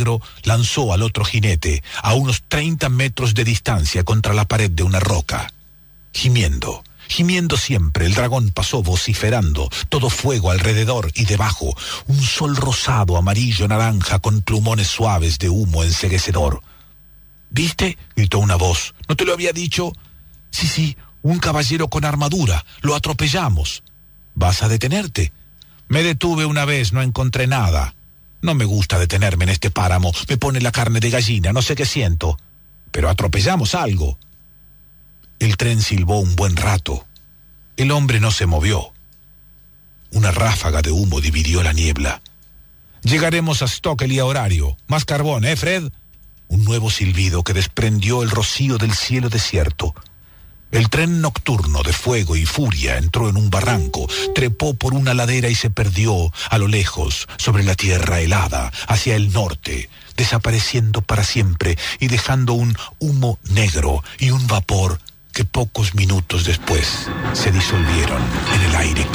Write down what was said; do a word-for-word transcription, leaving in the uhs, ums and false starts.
negro lanzó al otro jinete a unos treinta metros de distancia contra la pared de una roca. Gimiendo, gimiendo siempre, el dragón pasó vociferando, todo fuego alrededor y debajo, un sol rosado, amarillo, naranja, con plumones suaves de humo enceguecedor. ¿Viste?, gritó una voz. ¿No te lo había dicho? Sí, sí, un caballero con armadura. Lo atropellamos. ¿Vas a detenerte? Me detuve una vez, no encontré nada. No me gusta detenerme en este páramo. Me pone la carne de gallina, no sé qué siento. Pero atropellamos algo. El tren silbó un buen rato. El hombre no se movió. Una ráfaga de humo dividió la niebla. Llegaremos a Stockley a horario. Más carbón, ¿eh, Fred? Un nuevo silbido que desprendió el rocío del cielo desierto. El tren nocturno de fuego y furia entró en un barranco, trepó por una ladera y se perdió a lo lejos, sobre la tierra helada, hacia el norte, desapareciendo para siempre y dejando un humo negro y un vapor que pocos minutos después se disolvieron en el aire.